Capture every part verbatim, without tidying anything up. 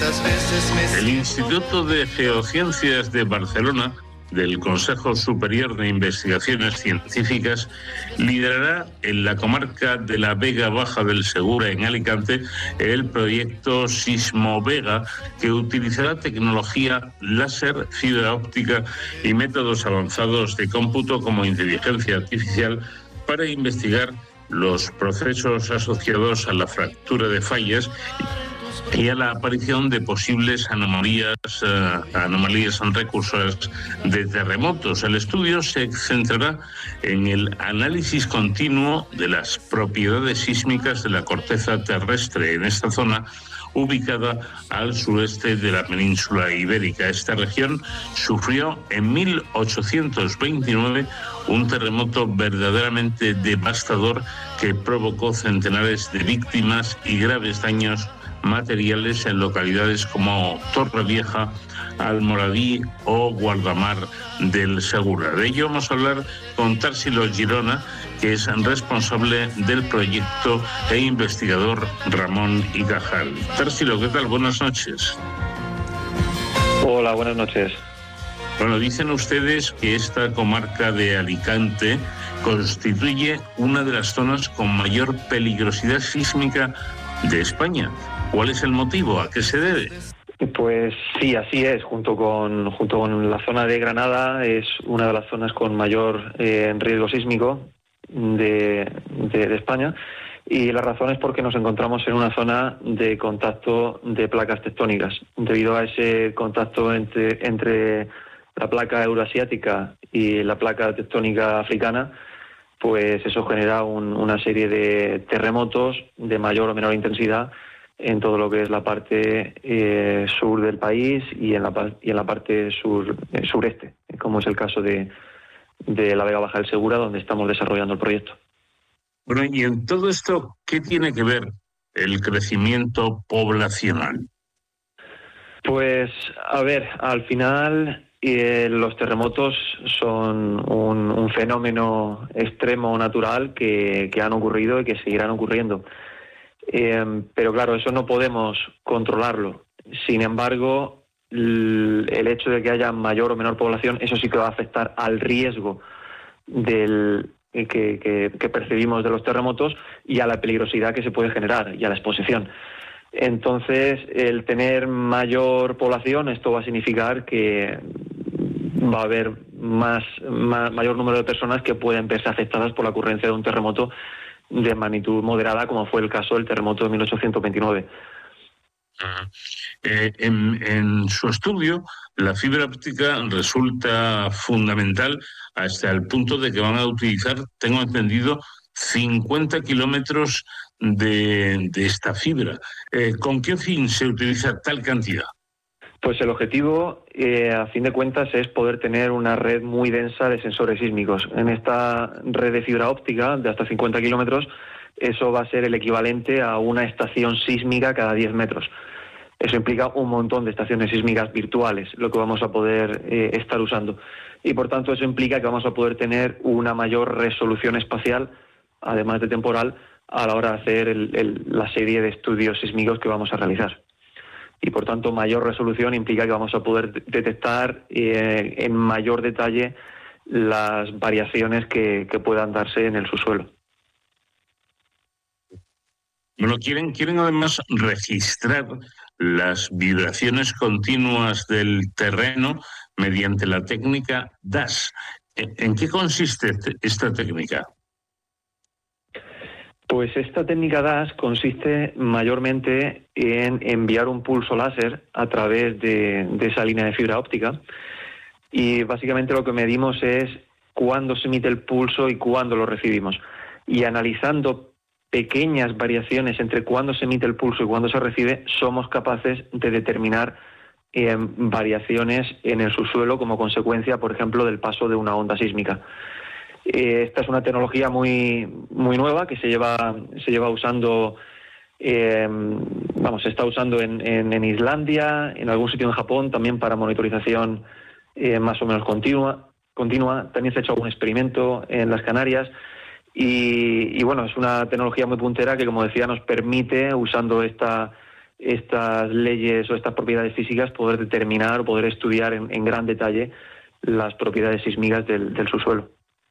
El Instituto de Geociencias de Barcelona, del Consejo Superior de Investigaciones Científicas, liderará en la comarca de la Vega Baja del Segura, en Alicante, el proyecto Sismovega, que utilizará tecnología láser, fibra óptica y métodos avanzados de cómputo como inteligencia artificial para investigar los procesos asociados a la fractura de fallas y a la aparición de posibles anomalías, uh, anomalías recursores de terremotos. El estudio se centrará en el análisis continuo de las propiedades sísmicas de la corteza terrestre en esta zona, ubicada al sureste de la península ibérica. Esta región sufrió en mil ochocientos veintinueve un terremoto verdaderamente devastador que provocó centenares de víctimas y graves daños materiales en localidades como Torrevieja, Almoradí o Guardamar del Segura. De ello vamos a hablar con Tarsilo Girona, que es responsable del proyecto e investigador Ramón y Cajal. Tarsilo, ¿qué tal? Buenas noches. Hola, buenas noches. Bueno, dicen ustedes que esta comarca de Alicante constituye una de las zonas con mayor peligrosidad sísmica de España. ¿Cuál es el motivo? ¿A qué se debe? Pues sí, así es. Junto con junto con la zona de Granada es una de las zonas con mayor eh, riesgo sísmico de, de, de España, y la razón es porque nos encontramos en una zona de contacto de placas tectónicas. Debido a ese contacto entre, entre la placa euroasiática y la placa tectónica africana, pues eso genera un, una serie de terremotos de mayor o menor intensidad en todo lo que es la parte eh, sur del país y en la, y en la parte sur, eh, sureste, como es el caso de, de la Vega Baja del Segura, donde estamos desarrollando el proyecto. Bueno, y en todo esto, ¿qué tiene que ver el crecimiento poblacional? Pues, a ver, al final eh, los terremotos son un, un fenómeno extremo natural que, que han ocurrido y que seguirán ocurriendo. Eh, pero claro, eso no podemos controlarlo. Sin embargo, el, el hecho de que haya mayor o menor población, eso sí que va a afectar al riesgo del, que, que, que percibimos de los terremotos y a la peligrosidad que se puede generar y a la exposición. Entonces, el tener mayor población, esto va a significar que va a haber más, más mayor número de personas que pueden verse afectadas por la ocurrencia de un terremoto de magnitud moderada, como fue el caso del terremoto de mil ochocientos veintinueve. Uh, eh, en, en su estudio, la fibra óptica resulta fundamental hasta el punto de que van a utilizar, tengo entendido, cincuenta kilómetros de, de esta fibra. Eh, ¿Con qué fin se utiliza tal cantidad? Pues el objetivo, eh, a fin de cuentas, es poder tener una red muy densa de sensores sísmicos. En esta red de fibra óptica de hasta cincuenta kilómetros, eso va a ser el equivalente a una estación sísmica cada diez metros. Eso implica un montón de estaciones sísmicas virtuales, lo que vamos a poder eh, estar usando. Y por tanto eso implica que vamos a poder tener una mayor resolución espacial, además de temporal, a la hora de hacer el, el, la serie de estudios sísmicos que vamos a realizar. Y por tanto mayor resolución implica que vamos a poder detectar eh, en mayor detalle las variaciones que, que puedan darse en el subsuelo. Bueno, quieren, quieren además registrar las vibraciones continuas del terreno mediante la técnica D A S. ¿En qué consiste esta técnica? Pues esta técnica D A S consiste mayormente en enviar un pulso láser a través de, de esa línea de fibra óptica, y básicamente lo que medimos es cuándo se emite el pulso y cuándo lo recibimos. Y analizando pequeñas variaciones entre cuándo se emite el pulso y cuándo se recibe, somos capaces de determinar eh, variaciones en el subsuelo como consecuencia, por ejemplo, del paso de una onda sísmica. Esta es una tecnología muy muy nueva que se lleva se lleva usando, eh, vamos, se está usando en, en, en Islandia, en algún sitio en Japón también para monitorización eh, más o menos continua. continua. También se ha hecho algún experimento en las Canarias y, y bueno, es una tecnología muy puntera que, como decía, nos permite, usando esta estas leyes o estas propiedades físicas, poder determinar o poder estudiar en, en gran detalle las propiedades sísmicas del, del subsuelo.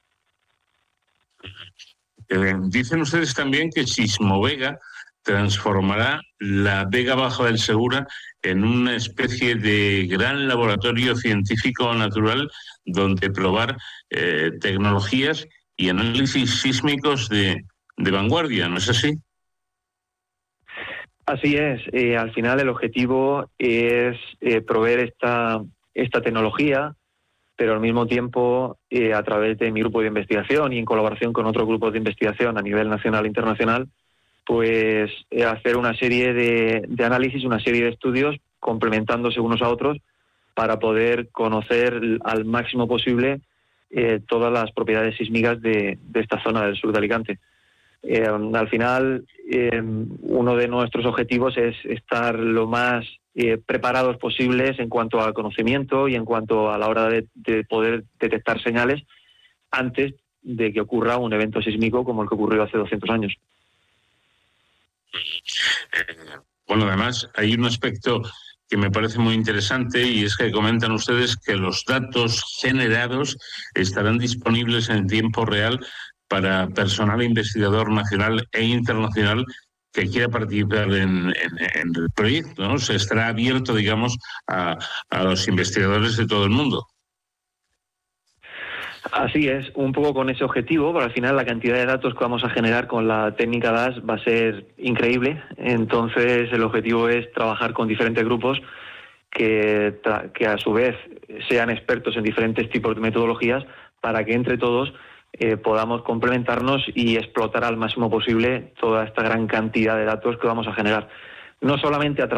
Eh, dicen ustedes también que Sismovega transformará la Vega Baja del Segura en una especie de gran laboratorio científico natural donde probar eh, tecnologías y análisis sísmicos de, de vanguardia, ¿no es así? Así es. Eh, al final el objetivo es eh, proveer esta, esta tecnología, pero al mismo tiempo, eh, a través de mi grupo de investigación y en colaboración con otros grupos de investigación a nivel nacional e internacional, pues eh, hacer una serie de, de análisis, una serie de estudios complementándose unos a otros para poder conocer al máximo posible eh, todas las propiedades sísmicas de, de esta zona del sur de Alicante. Eh, al final, eh, uno de nuestros objetivos es estar lo más eh, preparados posibles en cuanto a conocimiento y en cuanto a la hora de, de poder detectar señales antes de que ocurra un evento sísmico como el que ocurrió hace doscientos años. Bueno, además hay un aspecto que me parece muy interesante y es que comentan ustedes que los datos generados estarán disponibles en tiempo real para personal investigador nacional e internacional que quiera participar en, en, en el proyecto, ¿no? Se estará abierto, digamos, a, a los investigadores de todo el mundo. Así es, un poco con ese objetivo, pero al final la cantidad de datos que vamos a generar con la técnica D A S va a ser increíble. Entonces el objetivo es trabajar con diferentes grupos que, que a su vez sean expertos en diferentes tipos de metodologías para que entre todos eh, podamos complementarnos y explotar al máximo posible toda esta gran cantidad de datos que vamos a generar. No solamente a